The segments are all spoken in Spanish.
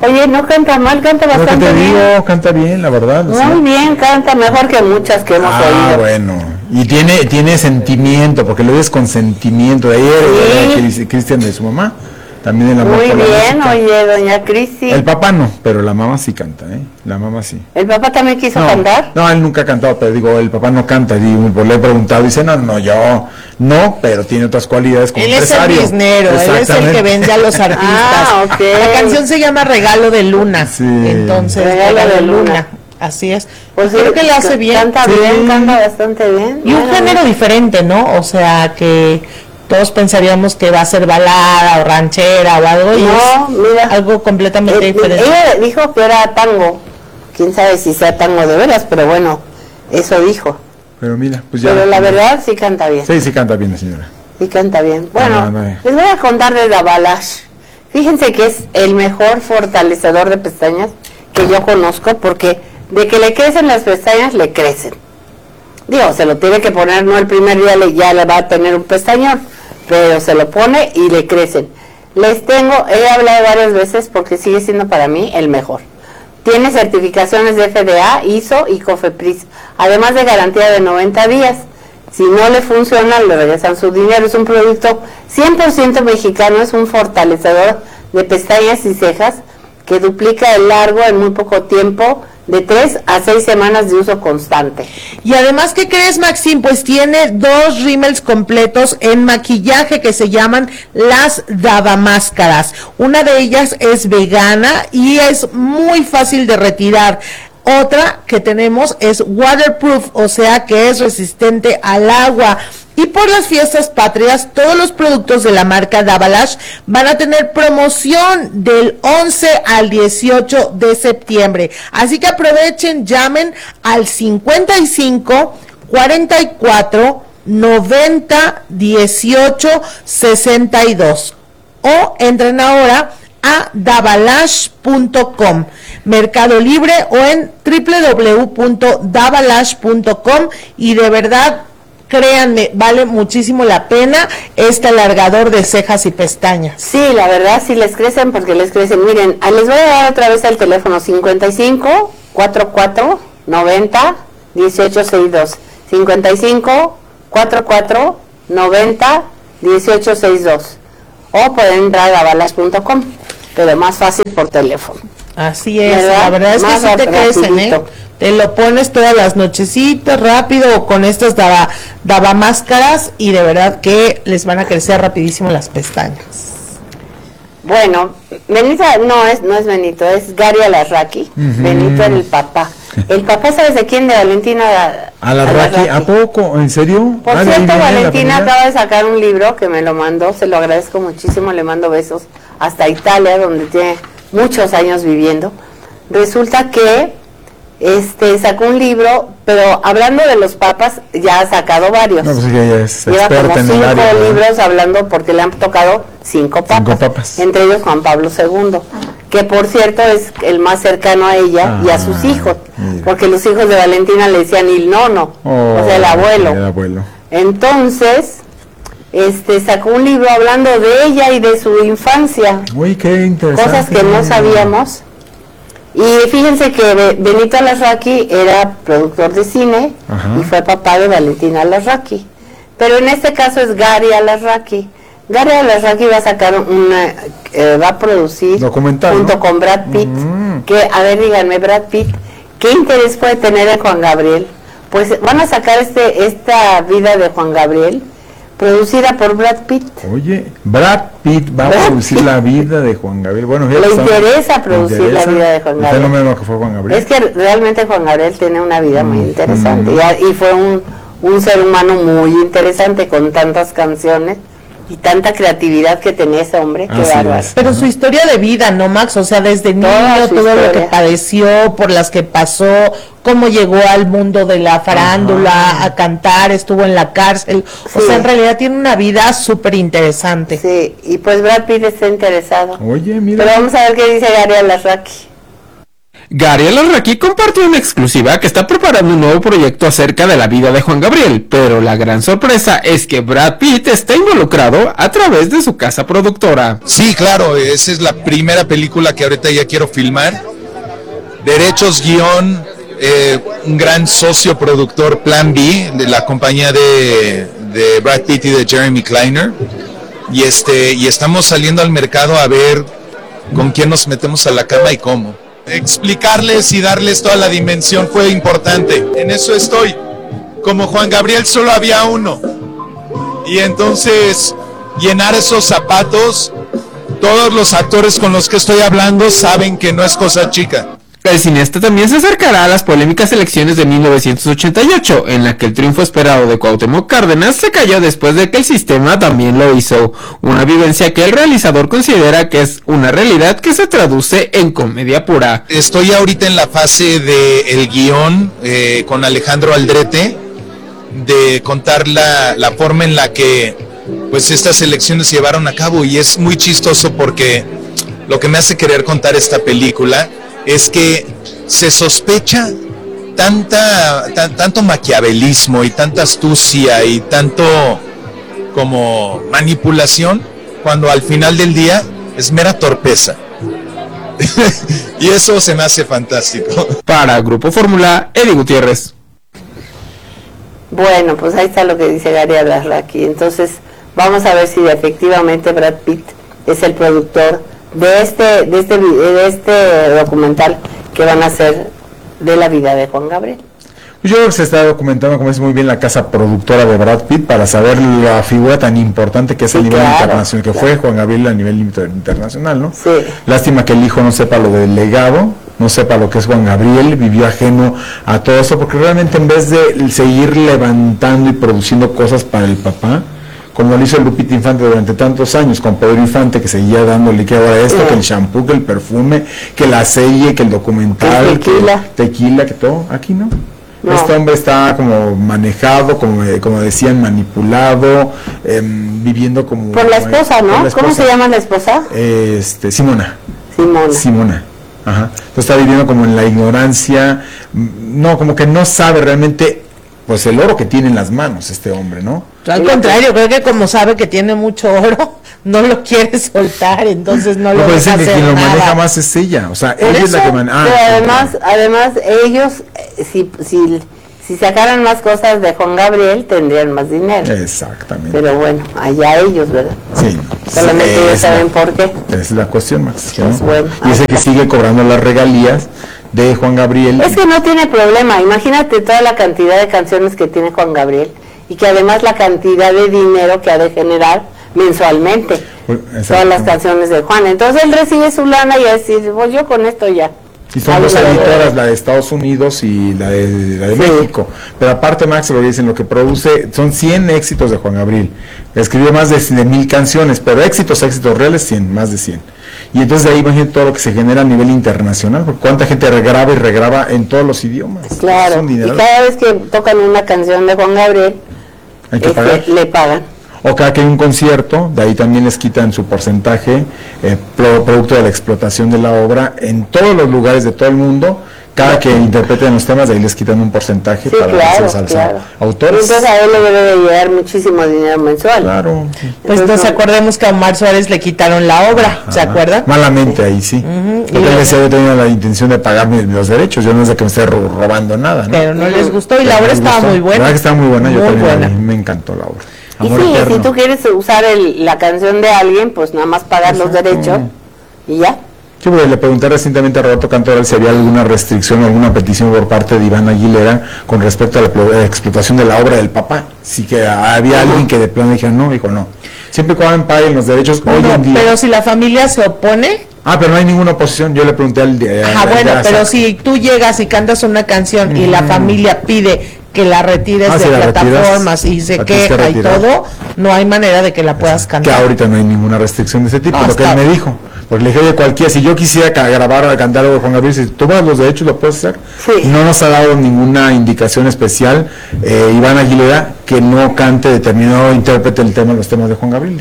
Oye, no canta mal, canta bastante te bien. digo, canta bien, la verdad. Muy bien, canta mejor que muchas que hemos oído. Bueno. Y tiene sentimiento, porque lo ves con sentimiento. De ayer, que dice Cristian de su mamá, también el amor muy por la bien, música. oye, doña Cristi. El papá no, pero la mamá sí canta, ¿eh? La mamá sí. ¿El papá también quiso cantar? No, él nunca ha cantado, pero digo, el papá no canta. Y le he preguntado, dice, yo no, pero tiene otras cualidades como empresario. Él es el biznero, él es el que vende a los artistas. Okay. La canción se llama Regalo de Luna. Sí. Entonces, Regalo de Luna. Así es. Pues creo que le hace bien. Canta bien, canta bastante bien. Y un género diferente, ¿no? O sea, que todos pensaríamos que va a ser balada o ranchera o algo, y mira, algo completamente diferente. Ella dijo que era tango, quién sabe si sea tango de veras, pero bueno, eso dijo. Pero mira, pues ya. Pero la verdad sí canta bien. Sí canta bien la señora. Sí canta bien. Bueno, les voy a contar de Dabalash. Fíjense que es el mejor fortalecedor de pestañas que yo conozco, porque de que le crecen las pestañas, le crecen. Digo, se lo tiene que poner, no el primer día ya le va a tener un pestañón, pero se lo pone y le crecen. He hablado varias veces porque sigue siendo para mí el mejor. Tiene certificaciones de FDA, ISO y COFEPRIS, además de garantía de 90 días. Si no le funciona, le regresan su dinero. Es un producto 100% mexicano, es un fortalecedor de pestañas y cejas que duplica el largo en muy poco tiempo, de 3 a 6 semanas de uso constante. Y además, ¿qué crees, Maxine? Pues tiene 2 rímels completos en maquillaje que se llaman las Dabamáscaras. Una de ellas es vegana y es muy fácil de retirar. Otra que tenemos es waterproof, o sea que es resistente al agua. Y por las fiestas patrias, todos los productos de la marca Dabalash van a tener promoción del 11 al 18 de septiembre. Así que aprovechen, llamen al 55 44 90 18 62 o entren ahora a dabalash.com, Mercado Libre o en www.dabalash.com, y de verdad, créanme, vale muchísimo la pena este alargador de cejas y pestañas. Sí, la verdad, sí les crecen porque les crecen. Miren, les voy a dar otra vez el teléfono 55 44 90 18 62. 55 44 90 18 62. O pueden entrar a dabalash.com, pero más fácil por teléfono. Así es, la verdad es que sí te crecen, te lo pones todas las nochecitas rápido o con estas dabamáscaras y de verdad que les van a crecer rapidísimo las pestañas. Bueno, Benito no es Benito, es Gary Alarraqui. Benito era el papá. El papá, ¿sabes de quién? De Valentina Alarraqui. ¿A poco? ¿En serio? Por cierto, Valentina acaba de sacar un libro que me lo mandó, se lo agradezco muchísimo, le mando besos hasta Italia, donde tiene muchos años viviendo. Resulta que sacó un libro, pero hablando de los papas, ya ha sacado varios. No, pues ya es lleva como 5 libros hablando, porque le han tocado 5 papas, entre ellos Juan Pablo II, que por cierto es el más cercano a ella y a sus hijos, porque los hijos de Valentina le decían il nono, o sea, el abuelo. Entonces, sacó un libro hablando de ella y de su infancia. Uy, qué interesante. Cosas que no sabíamos. Y fíjense que Benito Alarraqui era productor de cine y fue papá de Valentina Alarraqui. Pero en este caso es Gary Alarraqui. Gary Alarraqui va a sacar va a producir documental, junto con Brad Pitt. Que, a ver, díganme, Brad Pitt, ¿qué interés puede tener en Juan Gabriel? Pues van a sacar esta vida de Juan Gabriel, producida por Brad Pitt. Oye, Brad Pitt va a producir la vida de Juan Gabriel. Bueno, le interesa producir la vida de Juan Gabriel. El fenómeno que fue Juan Gabriel. Es que realmente Juan Gabriel tiene una vida muy interesante y fue un ser humano muy interesante, con tantas canciones y tanta creatividad que tenía ese hombre. Qué bárbaro. Pero su historia de vida, ¿no, Max? O sea, desde niño, todo lo que padeció, por las que pasó, cómo llegó al mundo de la farándula, a cantar, estuvo en la cárcel. O sea, en realidad tiene una vida súper interesante. Sí, y pues Brad Pitt está interesado. Oye, mira. Pero vamos a ver qué dice Gary Alarraqui. Gary Alarraqui compartió en exclusiva que está preparando un nuevo proyecto acerca de la vida de Juan Gabriel, pero la gran sorpresa es que Brad Pitt está involucrado a través de su casa productora. Sí, claro, esa es la primera película que ahorita ya quiero filmar. Derechos, guión, un gran socio productor, Plan B, de la compañía de Brad Pitt y de Jeremy Kleiner. Y estamos saliendo al mercado a ver con quién nos metemos a la cama y cómo. Explicarles y darles toda la dimensión fue importante. En eso estoy. Como Juan Gabriel solo había uno. Y entonces llenar esos zapatos, todos los actores con los que estoy hablando saben que no es cosa chica. El cineasta también se acercará a las polémicas elecciones de 1988, en la que el triunfo esperado de Cuauhtémoc Cárdenas se cayó después de que el sistema también lo hizo, una vivencia que el realizador considera que es una realidad que se traduce en comedia pura. Estoy ahorita en la fase del guión con Alejandro Aldrete, de contar la forma en la que pues estas elecciones se llevaron a cabo, y es muy chistoso porque lo que me hace querer contar esta película es que se sospecha tanto maquiavelismo y tanta astucia y tanto como manipulación, cuando al final del día es mera torpeza. Y eso se me hace fantástico. Para Grupo Fórmula, Eddie Gutiérrez. Bueno, pues ahí está lo que dice Gary Alarraqui. Entonces, vamos a ver si efectivamente Brad Pitt es el productor de este documental que van a hacer de la vida de Juan Gabriel. Yo creo que se está documentando, como es muy bien, la casa productora de Brad Pitt para saber la figura tan importante que es a nivel internacional, que fue Juan Gabriel a nivel internacional, ¿no? Sí. Lástima que el hijo no sepa lo del legado, no sepa lo que es Juan Gabriel, vivió ajeno a todo eso, porque realmente en vez de seguir levantando y produciendo cosas para el papá, como lo hizo Lupita Infante durante tantos años, con Pedro Infante, que seguía dándole que ahora esto, que el shampoo, que el perfume, que la serie, que el documental, el tequila, que todo, aquí no. Este hombre está como manejado, como decían, manipulado, viviendo como... Por la esposa, ¿no? La esposa. ¿Cómo se llama la esposa? Simona. Ajá. Entonces está viviendo como en la ignorancia, no, como que no sabe realmente pues el oro que tiene en las manos este hombre, ¿no? Al contrario, creo que como sabe que tiene mucho oro, no lo quiere soltar, entonces no lo deja hacer que quien lo nada. maneja más es ella, o sea, ella es la que maneja. Pero además ellos, si sacaran más cosas de Juan Gabriel, tendrían más dinero. Exactamente. Pero bueno, allá ellos, ¿verdad? Sí. Solamente ellos saben por qué. Esa es la cuestión, Max. Pues ¿no? bueno, y ese que sigue cobrando las regalías de Juan Gabriel. Es que no tiene problema, imagínate toda la cantidad de canciones que tiene Juan Gabriel y que además la cantidad de dinero que ha de generar mensualmente. Todas las canciones de Juan. Entonces él recibe su lana y decir, pues yo con esto ya. Y son dos editoras, la de Estados Unidos y la de México. Pero aparte, Max, lo dicen, lo que produce son 100 éxitos de Juan Gabriel. Escribió más de 1000 canciones, pero éxitos reales, 100, más de 100. Y entonces de ahí imagínate todo lo que se genera a nivel internacional, porque cuánta gente regraba y regraba en todos los idiomas. Claro, y cada vez que tocan una canción de Juan Gabriel, hay que pagar. Le pagan. O cada que hay un concierto, de ahí también les quitan su porcentaje, producto de la explotación de la obra, en todos los lugares de todo el mundo. Cada que interpreten los temas, de ahí les quitan un porcentaje para los autores. Entonces a él le debe de llegar muchísimo dinero mensual. Claro. Pues entonces acordemos que a Omar Suárez le quitaron la obra, ¿se acuerdan? Malamente ahí sí. Porque él decía, yo tenía la intención de pagarme los derechos, yo no sé que me esté robando nada, ¿no? Pero no les gustó y la obra estaba muy buena. La verdad que estaba muy buena, yo también me encantó la obra. Y sí, si tú quieres usar la canción de alguien, pues nada más pagar los derechos y ya. Yo le pregunté recientemente a Roberto Cantoral si había alguna restricción o alguna petición por parte de Iván Aguilera con respecto a la explotación de la obra del papá. Si que había alguien que de plano dijera no, dijo no. Siempre y cuando paguen los derechos hoy en día. Pero si la familia se opone... pero no hay ninguna oposición. Yo le pregunté al... pero si tú llegas y cantas una canción y la familia pide que la retires de plataformas y se queja y todo, no hay manera de que la puedas cantar. Que ahorita no hay ninguna restricción de ese tipo, lo que él me dijo. Porque le dije, oye, cualquiera, si yo quisiera grabar o cantar algo de Juan Gabriel, si tú vas los derechos, lo puedes hacer. Sí. No nos ha dado ninguna indicación especial, Iván Aguilera, que no cante determinado intérprete los temas de Juan Gabriel, dice.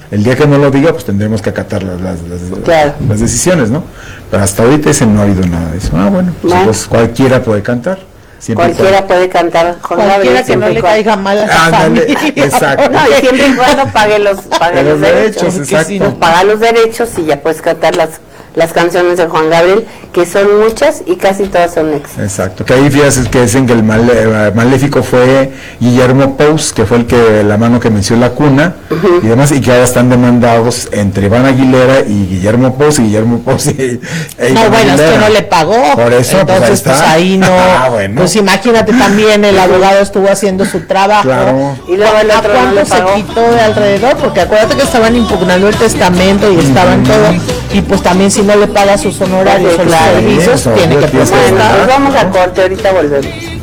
El día que no lo diga, pues tendremos que acatar las decisiones, ¿no? Pero hasta ahorita ese no ha habido nada de eso. Bueno, pues cualquiera puede cantar. Cualquiera puede cantar Juan Gabriel. Cualquiera que no le caiga mal a la familia. Exacto. No, y siempre y cuando pague los derechos. Exacto. Pues paga los derechos y ya puedes cantar las canciones de Juan Gabriel, que son muchas y casi todas son éxitos. Exacto, que ahí fíjate que dicen que el maléfico fue Guillermo Pous, que fue la mano que mencionó la cuna, y demás, y que ahora están demandados entre Iván Aguilera y Guillermo Pous, y no, bueno, es que no le pagó. Por eso, entonces, pues ahí no. Bueno. Pues imagínate, también el abogado estuvo haciendo su trabajo. Claro. Y luego el otro ¿cuánto no le pagó? se quitó de alrededor? Porque acuérdate que estaban impugnando el testamento y estaban todo. Y pues también si no le paga sus honorarios o los servicios, tiene que tienes que pagar. Bueno, pues vamos a corte, ahorita volvemos.